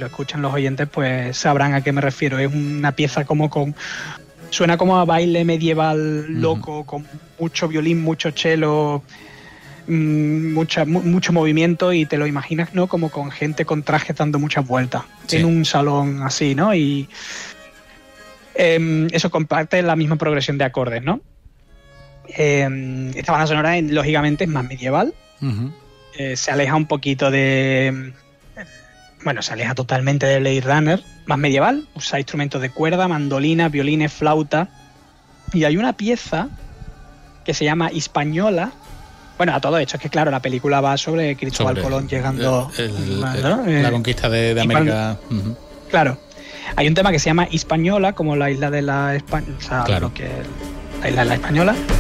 escuchan los oyentes, pues sabrán a qué me refiero. Es una pieza suena como a baile medieval loco, con mucho violín, mucho cello, mucho movimiento, y te lo imaginas, ¿no? Como con gente con trajes dando muchas vueltas en un salón así, ¿no? Y eso comparte la misma progresión de acordes, ¿no? Esta banda sonora, lógicamente, es más medieval. Se aleja un poquito se aleja totalmente de Blade Runner, más medieval. Usa instrumentos de cuerda, mandolinas, violines, flauta. Y hay una pieza que se llama Hispaniola. Bueno, a todo esto es que, claro, la película va sobre Cristóbal Colón llegando... la conquista de América. Claro. Hay un tema que se llama Hispaniola, como la isla de la España... O sea, claro. lo que... La isla de la Española.